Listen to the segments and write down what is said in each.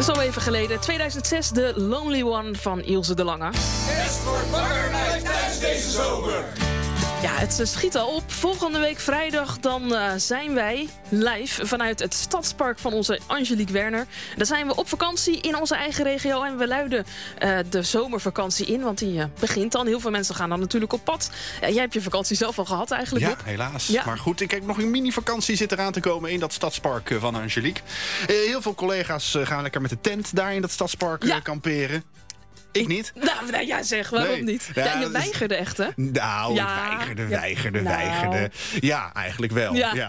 Zo even geleden, 2006, de Lonely One van Ilse de Lange. Est wordt wakker blijft thuis deze zomer. Ja, het schiet al op. Volgende week vrijdag dan zijn wij live vanuit het stadspark van onze Angelique Werner. Daar zijn we op vakantie in onze eigen regio en we luiden de zomervakantie in, want die begint dan. Heel veel mensen gaan dan natuurlijk op pad. Jij hebt je vakantie zelf al gehad eigenlijk, Bob. Ja, helaas. Ja. Maar goed, ik heb nog een mini-vakantie zit eraan te komen in dat stadspark van Angelique. Heel veel collega's gaan lekker met de tent daar in dat stadspark kamperen. Ik niet. Nou ja, zeg, waarom niet? Ja, je weigerde echt, hè? Nou, ik weigerde. Ja, eigenlijk wel. Ja.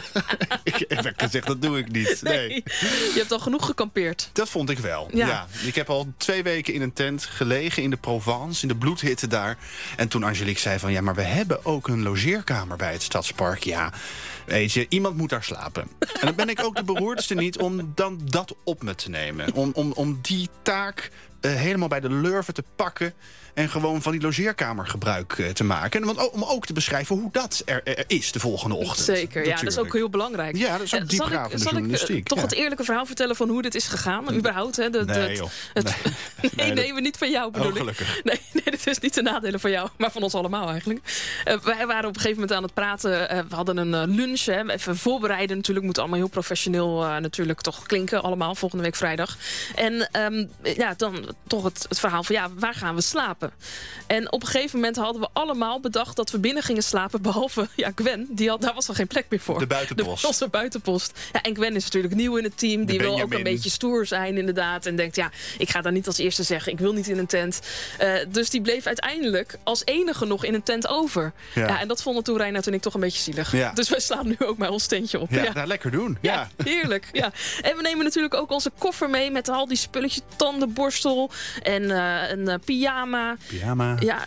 Ik heb gezegd, dat doe ik niet. Nee. Je hebt al genoeg gekampeerd. Dat vond ik wel, ja. Ik heb al 2 weken in een tent gelegen in de Provence, in de bloedhitte daar. En toen Angelique zei van, ja, maar we hebben ook een logeerkamer bij het stadspark. Ja, weet je, iemand moet daar slapen. En dan ben ik ook de beroerdste niet om dan dat op me te nemen. Om die taak helemaal bij de lurven te pakken en gewoon van die logeerkamer gebruik te maken. En om ook te beschrijven hoe dat er is de volgende ochtend. Zeker, natuurlijk. ja, dat is ook heel belangrijk. Ja, dat is ook diepgravende journalistiek. Zal ik toch het eerlijke verhaal vertellen van hoe dit is gegaan? Überhaupt, hè? Nee, joh. Nee, maar niet van jou bedoel ik. Gelukkig. Nee, dit is niet de nadelen van jou, maar van ons allemaal eigenlijk. Wij waren op een gegeven moment aan het praten. We hadden een lunch, hè, even voorbereiden. Natuurlijk moet allemaal heel professioneel natuurlijk toch klinken. Allemaal volgende week vrijdag. En dan toch het verhaal van waar gaan we slapen? En op een gegeven moment hadden we allemaal bedacht dat we binnen gingen slapen. Behalve Gwen, daar was er geen plek meer voor. De buitenpost. Onze buitenpost. Ja, en Gwen is natuurlijk nieuw in het team. Die wil ook een beetje stoer zijn inderdaad. En denkt, ik ga daar niet als eerste zeggen. Ik wil niet in een tent. Dus die bleef uiteindelijk als enige nog in een tent over. Ja, en dat vonden toen Reinout en ik toch een beetje zielig. Ja. Dus wij slaan nu ook maar ons tentje op. Ja, nou, lekker doen. Ja, heerlijk. Ja. En we nemen natuurlijk ook onze koffer mee met al die spulletjes. Tandenborstel en een pyjama. Ja,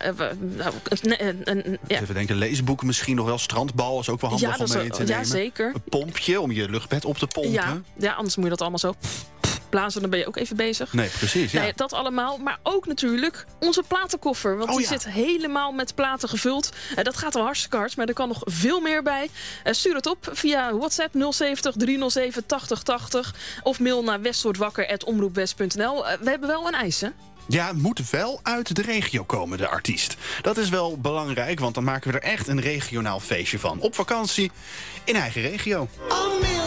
even denken, leesboeken misschien nog wel. Strandbal is ook wel handig om mee te nemen. Ja, zeker. Een pompje om je luchtbed op te pompen. Ja, anders moet je dat allemaal zo blazen, dan ben je ook even bezig. Nee, precies. Ja. Nee, dat allemaal. Maar ook natuurlijk onze platenkoffer. Want die zit helemaal met platen gevuld. Dat gaat al hartstikke hard, maar er kan nog veel meer bij. Stuur het op via WhatsApp 070 307 8080. Of mail naar westwordwakker@omroepwest.nl. We hebben wel een eis, hè? Ja, het moet wel uit de regio komen, de artiest. Dat is wel belangrijk, want dan maken we er echt een regionaal feestje van. Op vakantie in eigen regio.